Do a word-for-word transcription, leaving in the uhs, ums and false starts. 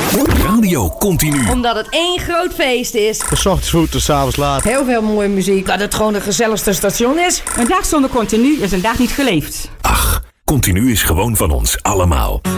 Radio Continu. Omdat het één groot feest is. Van 's ochtends vroeg tot 's avonds laat. Heel veel mooie muziek. Dat het gewoon de gezelligste station is. Een dag zonder Continu is een dag niet geleefd. Ach, Continu is gewoon van ons allemaal.